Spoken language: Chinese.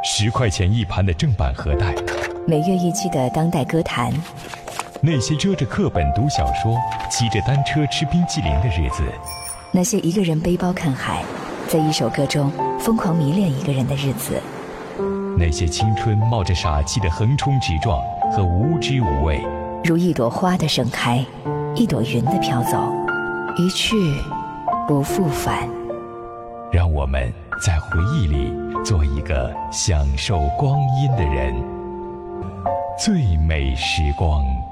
10块钱一盘的正版盒带， 每月一期的当代歌坛， 那些遮着课本读小说、骑着单车吃冰淇淋的日子， 那些一个人背包看海，在一首歌中疯狂迷恋一个人的日子， 那些青春冒着傻气的横冲直撞和无知无畏， 如一朵花的盛开，一朵云的飘走，一去不复返。 让我们在回忆里做一个享受光阴的人，最美时光。